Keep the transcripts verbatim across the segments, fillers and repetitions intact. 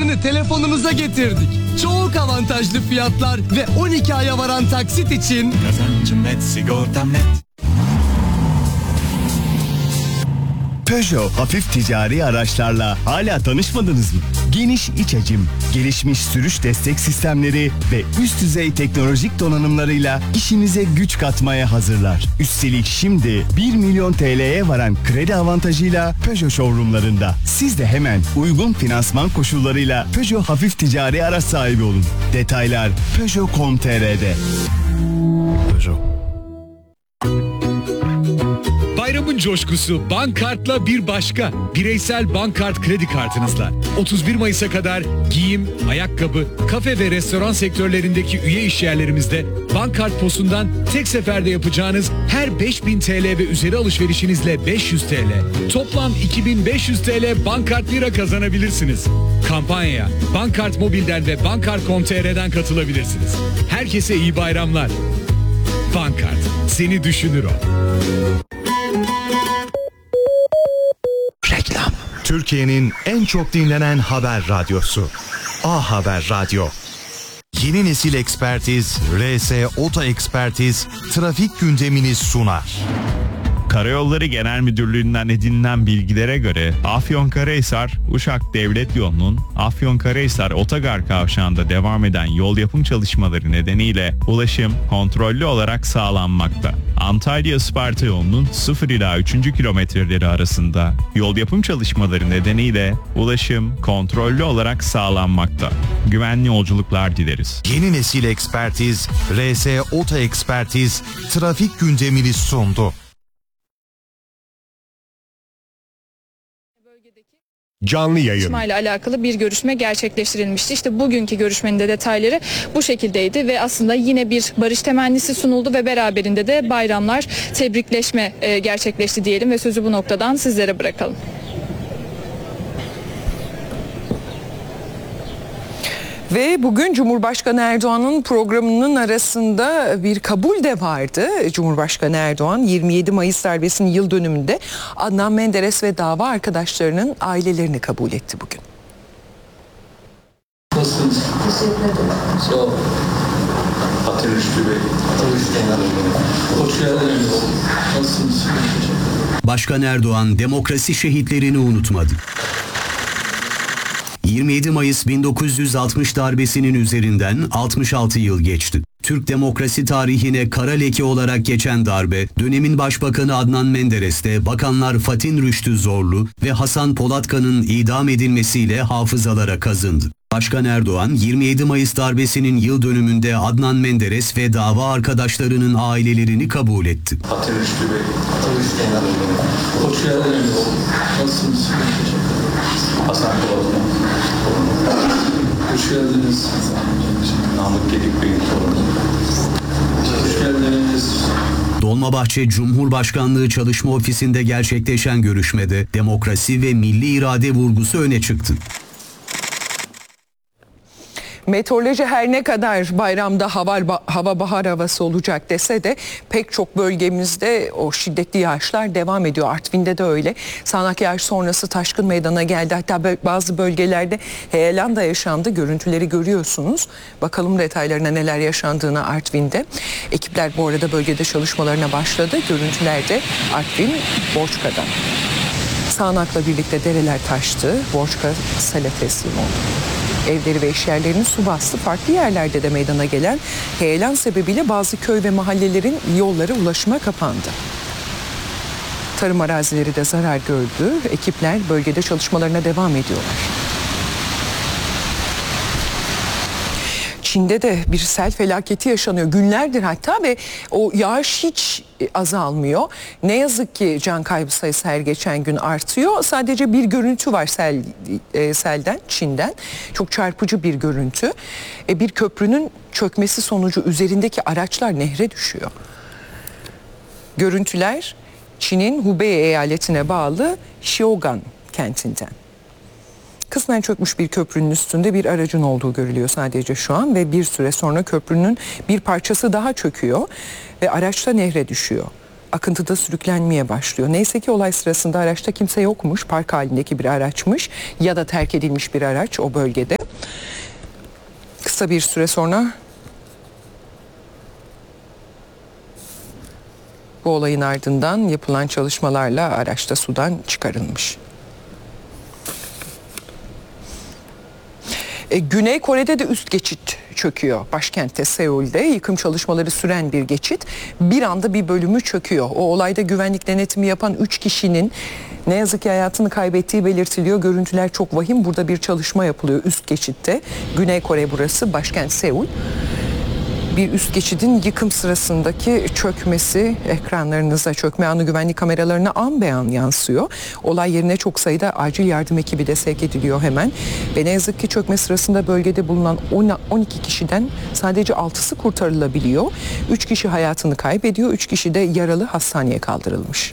fiyatlarını telefonunuza getirdik. Çok avantajlı fiyatlar ve on iki aya varan taksit için kazancım net, sigortam net. Peugeot hafif ticari araçlarla hala tanışmadınız mı? Geniş iç hacim, gelişmiş sürüş destek sistemleri ve üst düzey teknolojik donanımlarıyla işinize güç katmaya hazırlar. Üstelik şimdi bir milyon T L'ye varan kredi avantajıyla Peugeot showroomlarında. Siz de hemen uygun finansman koşullarıyla Peugeot hafif ticari araç sahibi olun. Detaylar peugeot nokta com nokta t r'de. Peugeot. Bayramın coşkusu Bankart'la bir başka. Bireysel Bankart kredi kartınızla otuz bir Mayıs'a kadar giyim, ayakkabı, kafe ve restoran sektörlerindeki üye işyerlerimizde Bankart posundan tek seferde yapacağınız her beş bin T L ve üzeri alışverişinizle beş yüz T L, toplam iki bin beş yüz T L Bankart lira kazanabilirsiniz. Kampanya Bankart Mobil'den ve bankart nokta com nokta t r'den katılabilirsiniz. Herkese iyi bayramlar. Bankart, seni düşünür o. Reklam. Türkiye'nin en çok dinlenen haber radyosu. A Haber Radyo. Yeni nesil ekspertiz, R S Oto Ekspertiz, trafik gündemini sunar. Karayolları Genel Müdürlüğü'nden edinilen bilgilere göre Afyonkarahisar Uşak Devlet Yolu'nun Afyonkarahisar Otogar Kavşağı'nda devam eden yol yapım çalışmaları nedeniyle ulaşım kontrollü olarak sağlanmakta. Antalya-Isparta yolunun sıfır ila üçüncü kilometreleri arasında yol yapım çalışmaları nedeniyle ulaşım kontrollü olarak sağlanmakta. Güvenli yolculuklar dileriz. Yeni nesil ekspertiz, R S Oto Ekspertiz, trafik gündemini sundu. Canlı yayın. ile alakalı bir görüşme gerçekleştirilmişti. İşte bugünkü görüşmenin de detayları bu şekildeydi ve aslında yine bir barış temennisi sunuldu ve beraberinde de bayramlar, tebrikleşme e, gerçekleşti diyelim ve sözü bu noktadan sizlere bırakalım. Ve bugün Cumhurbaşkanı Erdoğan'ın programının arasında bir kabul de vardı. Cumhurbaşkanı Erdoğan yirmi yedi Mayıs darbesinin yıl dönümünde Adnan Menderes ve dava arkadaşlarının ailelerini kabul etti bugün. Nasılsınız? Teşekkür ederim. Sağ olun. Atıl Rüştü Bey. Atıl Rüştü Bey. Hoş geldiniz. Nasılsınız? Başkan Erdoğan demokrasi şehitlerini unutmadı. yirmi yedi Mayıs bin dokuz yüz altmış darbesinin üzerinden altmış altı yıl geçti. Türk demokrasi tarihine kara leke olarak geçen darbe, dönemin Başbakanı Adnan Menderes'te bakanlar Fatin Rüştü Zorlu ve Hasan Polatkan'ın idam edilmesiyle hafızalara kazındı. Başkan Erdoğan, yirmi yedi Mayıs darbesinin yıl dönümünde Adnan Menderes ve dava arkadaşlarının ailelerini kabul etti. Atıl Rüştü Bey. Atıl Rüştü Bey. Hoş geldiniz. Nasılsınız? Hasan Polatkan. Hoş geldiniz. Namık Gedik Bey'in torunu. Hoş geldiniz. Dolmabahçe Cumhurbaşkanlığı Çalışma Ofisi'nde gerçekleşen görüşmede demokrasi ve milli irade vurgusu öne çıktı. Meteoroloji her ne kadar bayramda hava, hava bahar havası olacak dese de pek çok bölgemizde o şiddetli yağışlar devam ediyor. Artvin'de de öyle. Sağanak yağış sonrası taşkın meydana geldi. Hatta bazı bölgelerde heyelan da yaşandı. Görüntüleri görüyorsunuz. Bakalım detaylarına neler yaşandığını Artvin'de. Ekipler bu arada bölgede çalışmalarına başladı. Görüntülerde Artvin, Borçka'dan. Sağanakla birlikte dereler taştı. Borçka sele teslim oldu. Evleri ve işyerlerini su bastı. Farklı yerlerde de meydana gelen heyelan sebebiyle bazı köy ve mahallelerin yolları ulaşıma kapandı. Tarım arazileri de zarar gördü. Ekipler bölgede çalışmalarına devam ediyorlar. Çin'de de bir sel felaketi yaşanıyor günlerdir hatta ve o yağış hiç azalmıyor. Ne yazık ki can kaybı sayısı her geçen gün artıyor. Sadece bir görüntü var sel, e, selden, Çin'den. Çok çarpıcı bir görüntü. E, bir köprünün çökmesi sonucu üzerindeki araçlar nehre düşüyor. Görüntüler Çin'in Hubei eyaletine bağlı Xiaogan kentinden. Kısmen çökmüş bir köprünün üstünde bir aracın olduğu görülüyor sadece şu an ve bir süre sonra köprünün bir parçası daha çöküyor ve araç da nehre düşüyor. Akıntıda sürüklenmeye başlıyor. Neyse ki olay sırasında araçta kimse yokmuş, park halindeki bir araçmış ya da terk edilmiş bir araç o bölgede. kısa bir süre sonra bu olayın ardından yapılan çalışmalarla araçta sudan çıkarılmış. E, Güney Kore'de de üst geçit çöküyor. Başkentte Seul'de yıkım çalışmaları süren bir geçit bir anda bir bölümü çöküyor. O olayda güvenlik denetimi yapan üç kişinin ne yazık ki hayatını kaybettiği belirtiliyor. Görüntüler çok vahim. Burada bir çalışma yapılıyor üst geçitte. Güney Kore burası, başkent Seul. Bir üst geçidin yıkım sırasındaki çökmesi ekranlarınıza, çökme anı güvenlik kameralarına an be an yansıyor. Olay yerine çok sayıda acil yardım ekibi de sevk ediliyor hemen. Ve ne yazık ki çökme sırasında bölgede bulunan on iki kişiden sadece altısı kurtarılabiliyor. üç kişi hayatını kaybediyor, üç kişi de yaralı hastaneye kaldırılmış.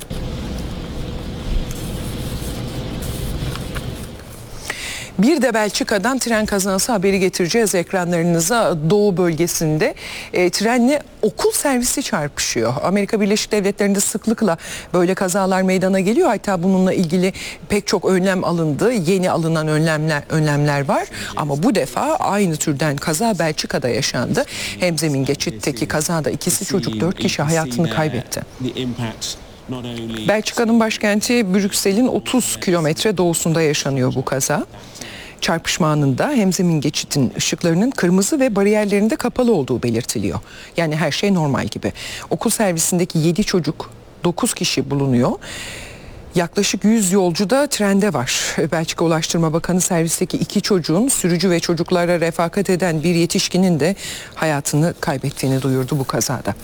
Bir de Belçika'dan tren kazası haberi getireceğiz ekranlarınıza. Doğu bölgesinde e, trenle okul servisi çarpışıyor. Amerika Birleşik Devletleri'nde sıklıkla böyle kazalar meydana geliyor. Hatta bununla ilgili pek çok önlem alındı. Yeni alınan önlemler önlemler var. Ama bu defa aynı türden kaza Belçika'da yaşandı. Hemzemin geçitteki kazada ikisi çocuk, dört kişi hayatını kaybetti. Belçika'nın başkenti Brüksel'in otuz kilometre doğusunda yaşanıyor bu kaza. Çarpışma anında hemzemin geçitin ışıklarının kırmızı ve bariyerlerinde kapalı olduğu belirtiliyor. Yani her şey normal gibi. Okul servisindeki yedi çocuk, dokuz kişi bulunuyor. Yaklaşık yüz yolcu da trende var. Belçika Ulaştırma Bakanı servisteki iki çocuğun, sürücü ve çocuklara refakat eden bir yetişkinin de hayatını kaybettiğini duyurdu bu kazada.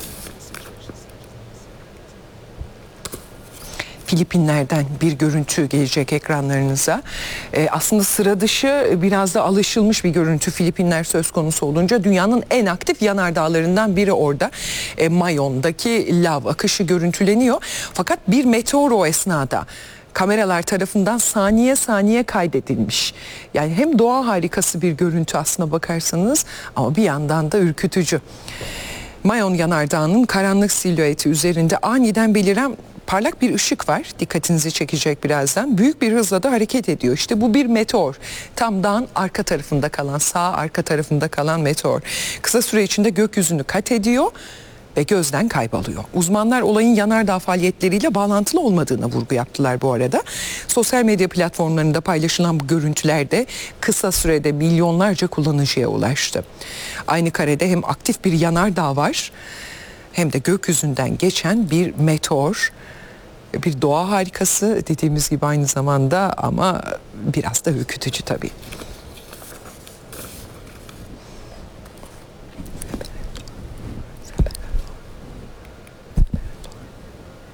Filipinler'den bir görüntü gelecek ekranlarınıza. Ee, aslında sıra dışı, biraz da alışılmış bir görüntü Filipinler söz konusu olunca. Dünyanın en aktif yanardağlarından biri orada. E, Mayon'daki lav akışı görüntüleniyor. Fakat bir meteor o esnada kameralar tarafından saniye saniye kaydedilmiş. Yani hem doğa harikası bir görüntü aslına bakarsanız ama bir yandan da ürkütücü. Mayon yanardağının karanlık silüeti üzerinde aniden beliren parlak bir ışık var. Dikkatinizi çekecek birazdan. Büyük bir hızla da hareket ediyor. İşte bu bir meteor. Tam dağın arka tarafında kalan, sağ arka tarafında kalan meteor. Kısa süre içinde gökyüzünü kat ediyor ve gözden kayboluyor. Uzmanlar olayın yanardağ faaliyetleriyle bağlantılı olmadığına vurgu yaptılar bu arada. Sosyal medya platformlarında paylaşılan bu görüntüler de kısa sürede milyonlarca kullanıcıya ulaştı. Aynı karede hem aktif bir yanardağ var hem de gökyüzünden geçen bir meteor. Bir doğa harikası dediğimiz gibi aynı zamanda ama biraz da ürkütücü tabii.